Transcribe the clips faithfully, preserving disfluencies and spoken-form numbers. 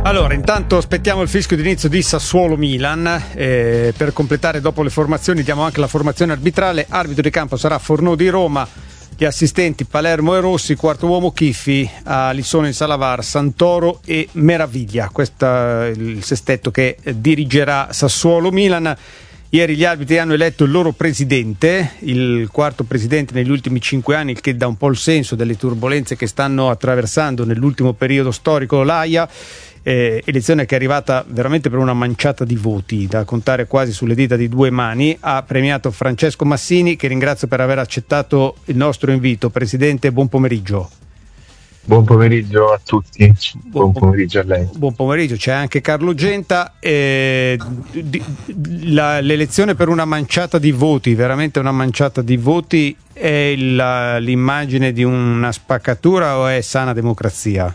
Allora, intanto aspettiamo il fischio d'inizio di Sassuolo-Milan. Eh, per completare dopo le formazioni diamo anche la formazione arbitrale. Arbitro di campo sarà Fornò di Roma, gli assistenti Palermo e Rossi, quarto uomo Chiffi, Alisson in Salavar, Santoro e Meraviglia. Questo è il sestetto che dirigerà Sassuolo-Milan. Ieri gli arbitri hanno eletto il loro presidente, il quarto presidente negli ultimi cinque anni, il che dà un po' il senso delle turbolenze che stanno attraversando nell'ultimo periodo storico l'Aia. Eh, elezione che è arrivata veramente per una manciata di voti, da contare quasi sulle dita di due mani. Ha premiato Francesco Massini, che ringrazio per aver accettato il nostro invito. Presidente, buon pomeriggio. Buon pomeriggio a tutti, buon pomeriggio a lei. Buon pomeriggio, c'è anche Carlo Genta. Eh, di, la, l'elezione per una manciata di voti, veramente una manciata di voti, è la, l'immagine di una spaccatura o è sana democrazia?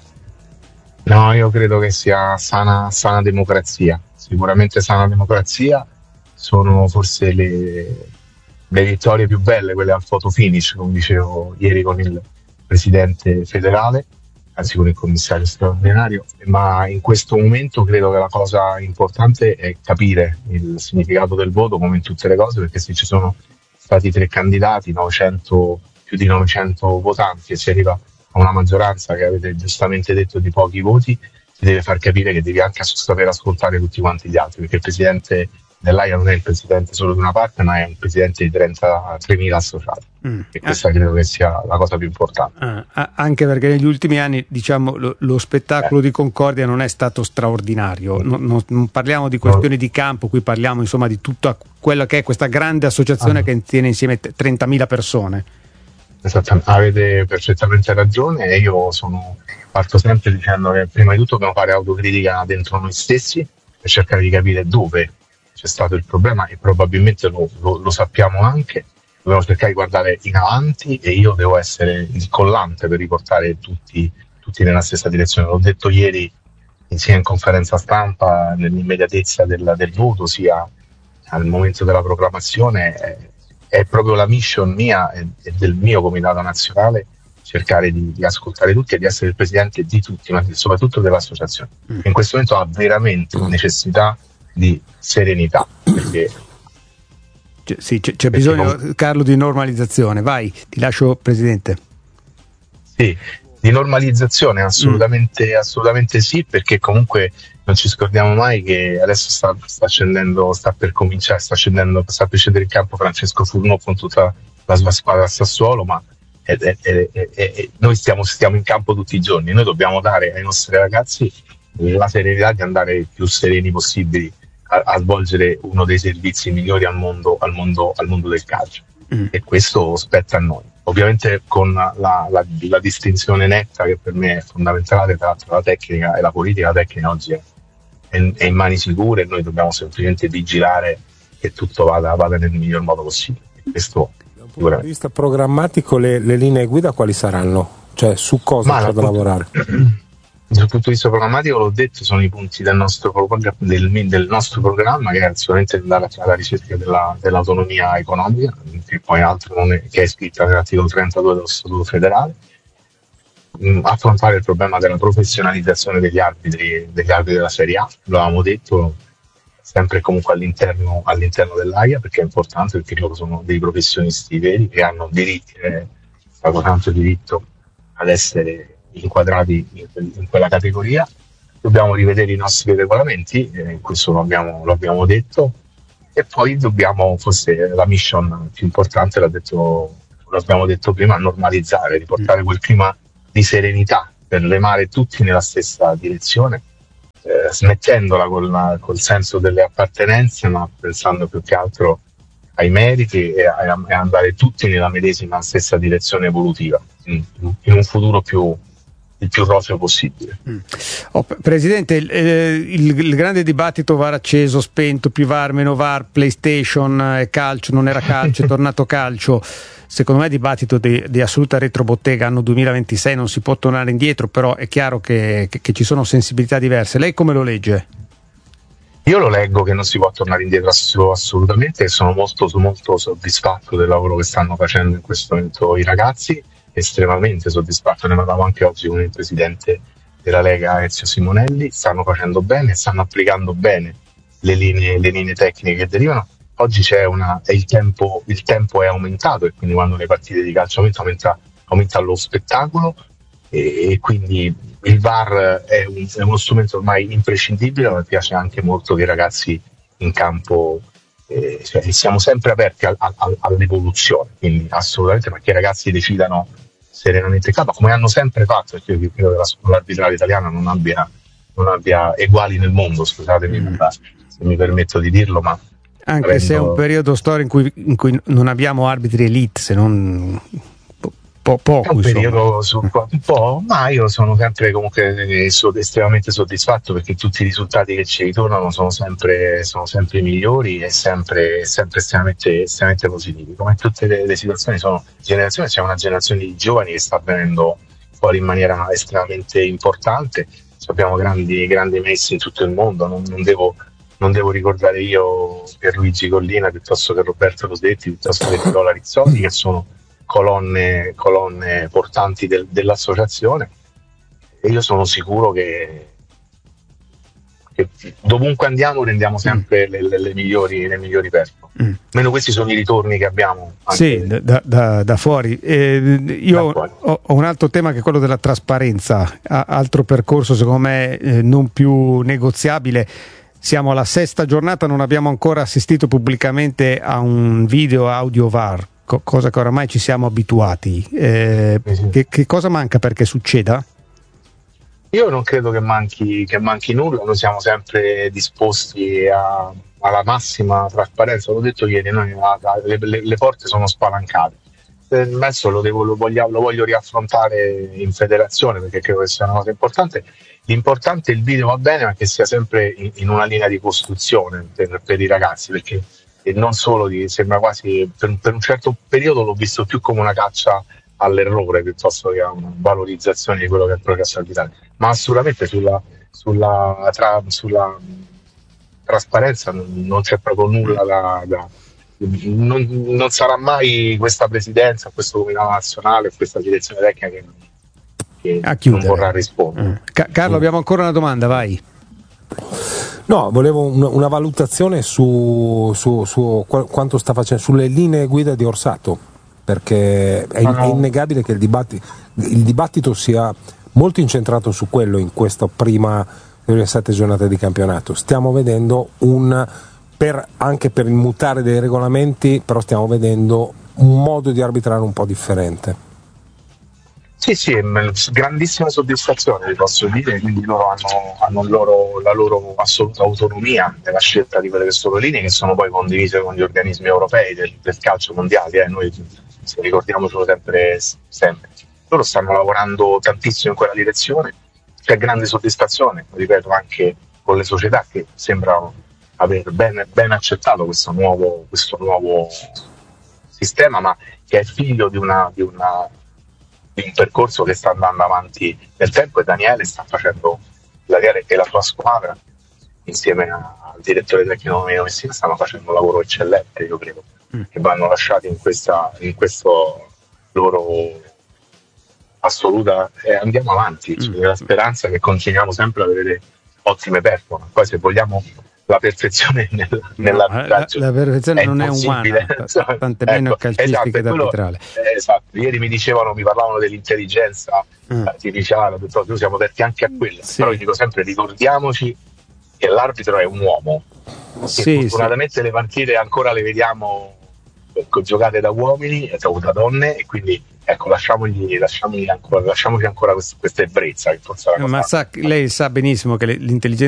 No, io credo che sia sana, sana democrazia, sicuramente sana democrazia. Sono forse le, le vittorie più belle, quelle al photo finish, come dicevo ieri con il presidente federale, anzi con il commissario straordinario, ma in questo momento credo che la cosa importante è capire il significato del voto, come in tutte le cose, perché se ci sono stati tre candidati, novecento, più di novecento votanti, e si arriva a una maggioranza che avete giustamente detto di pochi voti, si deve far capire che devi anche saper ascoltare tutti quanti gli altri, perché il presidente dell'Aia non è il presidente solo di una parte, ma è un presidente di trentatremila associati, mm. e questa ah. credo che sia la cosa più importante. Ah, anche perché negli ultimi anni, diciamo, lo, lo spettacolo eh. di Concordia non è stato straordinario. Non, non, non parliamo di questioni no. di campo, qui parliamo insomma di tutta quella che è questa grande associazione ah. che tiene insieme trentamila persone. Esattamente, avete perfettamente ragione, e io sono, parto sempre dicendo che prima di tutto dobbiamo fare autocritica dentro noi stessi per cercare di capire dove c'è stato il problema, e probabilmente lo, lo, lo sappiamo anche. Dobbiamo cercare di guardare in avanti, e io devo essere il collante per riportare tutti, tutti nella stessa direzione. L'ho detto ieri sia in conferenza stampa, nell'immediatezza del, del voto, sia al momento della proclamazione. È, è proprio la mission mia e, e del mio comitato nazionale cercare di, di ascoltare tutti e di essere il presidente di tutti, ma soprattutto dell'associazione. Mm. In questo momento ha veramente necessità di serenità, perché C- sì, c'è, c'è bisogno, comunque, Carlo, di normalizzazione. Vai, ti lascio presidente. Sì, di normalizzazione assolutamente, mm. assolutamente sì, perché comunque non ci scordiamo mai che adesso sta, sta scendendo, sta per cominciare, sta scendendo, sta per scendere in campo Francesco Fornò con tutta la sua squadra a Sassuolo, ma è, è, è, è, è, noi stiamo, stiamo in campo tutti i giorni. Noi dobbiamo dare ai nostri ragazzi la serenità di andare il più sereni possibili a, a svolgere uno dei servizi migliori al mondo, al mondo, al mondo del calcio, mm. e questo spetta a noi, ovviamente con la, la, la distinzione netta che per me è fondamentale tra, tra la tecnica e la politica. La tecnica oggi è, è, è in mani sicure, e noi dobbiamo semplicemente vigilare che tutto vada, vada nel miglior modo possibile, e questo da un punto di vista programmatico le, le linee guida quali saranno? Cioè su cosa c'è da lavorare? Dal punto di vista programmatico, l'ho detto, sono i punti del nostro, del, del nostro programma, che è sicuramente andare alla ricerca della, dell'autonomia economica, che poi altro non è, che è scritta nell'articolo trentadue dello Statuto federale, mh, affrontare il problema della professionalizzazione degli arbitri, degli arbitri della Serie A, lo avevamo detto, sempre comunque all'interno, all'interno dell'Aia, perché è importante, perché loro sono dei professionisti veri che hanno diritti, eh, stato tanto diritto ad essere inquadrati in, in quella categoria. Dobbiamo rivedere i nostri regolamenti, eh, questo lo abbiamo, lo abbiamo detto, e poi dobbiamo, forse la mission più importante, l'ha detto, l'abbiamo detto prima, normalizzare, riportare quel clima di serenità per remare tutti nella stessa direzione, eh, smettendola col, col senso delle appartenenze, ma pensando più che altro ai meriti, e, a, e andare tutti nella medesima stessa direzione evolutiva, in, in un futuro più il più roseo possibile. Mm. Oh, Presidente, eh, il, il grande dibattito V A R acceso, spento, più V A R, meno V A R, PlayStation, eh, calcio, non era calcio, è tornato calcio. Secondo me è dibattito di, di assoluta retrobottega, anno duemilaventisei, non si può tornare indietro, però è chiaro che, che, che ci sono sensibilità diverse. Lei come lo legge? Io lo leggo che non si può tornare indietro assolutamente, e sono molto, molto soddisfatto del lavoro che stanno facendo in questo momento i ragazzi, estremamente soddisfatto. Ne parlavo anche oggi con il presidente della Lega Ezio Simonelli, stanno facendo bene, stanno applicando bene le linee, le linee tecniche che derivano. Oggi c'è una, è il tempo, il tempo è aumentato, e quindi quando le partite di calcio aumentano, aumenta, aumenta lo spettacolo, e, e quindi il V A R è, un, è uno strumento ormai imprescindibile. Mi piace anche molto che i ragazzi in campo, eh, cioè, siamo sempre aperti a, a, all'evoluzione, quindi assolutamente, perché i ragazzi decidano serenamente in campo, come hanno sempre fatto, perché io credo che la scuola arbitrale italiana non abbia, non abbia eguali nel mondo, scusatemi mm. se mi permetto di dirlo, ma anche avendo... se è un periodo storico in cui, in cui non abbiamo arbitri elite, se non po- poco, è un periodo insomma. sul quale un po', ma io sono sempre comunque estremamente soddisfatto, perché tutti i risultati che ci ritornano sono sempre, sono sempre migliori e sempre, sempre estremamente, estremamente positivi. Come in tutte le, le situazioni, sono generazioni, c'è una generazione di giovani che sta venendo fuori in maniera estremamente importante. Abbiamo grandi, grandi messi in tutto il mondo, non, non devo Non devo ricordare io Pierluigi Collina, piuttosto che Roberto Rosetti, piuttosto che Nicola Rizzoli, che sono colonne, colonne portanti del, dell'associazione, e io sono sicuro che, che dovunque andiamo rendiamo sempre mm. le, le, le migliori, le migliori performance. Mm. Meno questi sono i ritorni che abbiamo anche sì, da, da, da fuori. Eh, io da fuori. Ho, ho un altro tema, che è quello della trasparenza, altro percorso secondo me eh, non più negoziabile. Siamo alla sesta giornata, non abbiamo ancora assistito pubblicamente a un video audio V A R, co- cosa che oramai ci siamo abituati. Eh, sì. che, che cosa manca perché succeda? Io non credo che manchi, che manchi nulla, noi siamo sempre disposti a, alla massima trasparenza. L'ho detto ieri, noi, le, le, le porte sono spalancate. Adesso lo, devo, lo, voglio, lo voglio riaffrontare in federazione, perché credo che sia una cosa importante. L'importante, il video va bene, ma che sia sempre in, in una linea di costruzione per, per i ragazzi, perché non solo di, sembra quasi, per, per un certo periodo l'ho visto più come una caccia all'errore piuttosto che a una valorizzazione di quello che è il processo arbitrale. Ma assolutamente sulla, sulla, tra, sulla trasparenza non, non c'è proprio nulla da... da non, non sarà mai questa presidenza, questo comitato nazionale, questa direzione tecnica che a non vorrà rispondere. Mm. Ca- Carlo, abbiamo ancora una domanda, vai. No, volevo un, una valutazione su, su, su qu- quanto sta facendo sulle linee guida di Orsato, perché è, è innegabile che il, dibatti- il dibattito sia molto incentrato su quello in questa prima delle sette giornate di campionato. Stiamo vedendo un per, anche per il mutare dei regolamenti, però stiamo vedendo un modo di arbitrare un po' differente. Sì, sì, grandissima soddisfazione, vi posso dire, quindi loro hanno, hanno loro, la loro assoluta autonomia nella scelta di quelle che sono linee, che sono poi condivise con gli organismi europei del, del calcio mondiale, eh. Noi se ricordiamocelo sempre, sempre. Loro stanno lavorando tantissimo in quella direzione, c'è grande soddisfazione, ripeto, anche con le società che sembrano aver ben, ben accettato questo nuovo, questo nuovo sistema, ma che è figlio di una... Di una di un percorso che sta andando avanti nel tempo, e Daniele sta facendo, Daniele e la sua squadra insieme a, al direttore tecnico Messina stanno facendo un lavoro eccellente, io credo, mm. che vanno lasciati in questa in questo loro assoluta, e andiamo avanti, mm. c'è la speranza che continuiamo sempre a vedere ottime performance. Poi se vogliamo la perfezione nel, no, nell'arbitraggio, la, la perfezione non è umana, tante meno ecco, calcistica esatto, ed arbitrale. Eh, esatto, ieri mi dicevano, mi parlavano dell'intelligenza mm. artificiale, noi siamo aperti anche a quella, sì. Però io dico sempre, ricordiamoci che l'arbitro è un uomo, sì, fortunatamente sì. Le partite ancora le vediamo, ecco, giocate da uomini e da donne, e quindi ecco, lasciamogli, lasciamogli ancora, lasciamoci ancora questa, questa ebbrezza che forse è la cosa. Ma sa, lei sa benissimo che l'intelligenza